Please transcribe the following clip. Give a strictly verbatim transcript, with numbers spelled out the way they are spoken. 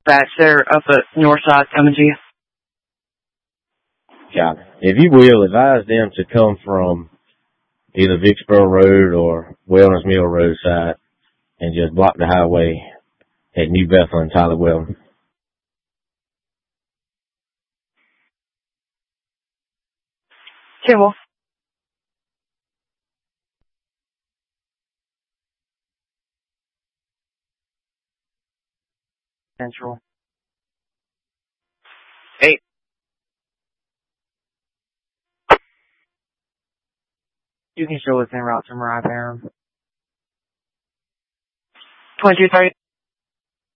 back there up at Northside coming to you. Got it. If you will, advise them to come from either Vicksboro Road or Wellness Mill Road side and just block the highway at New Bethel and Tyler Weldon. Okay, well. Central. Hey. You can show us en route to Mariah Parham. twenty-two thirty.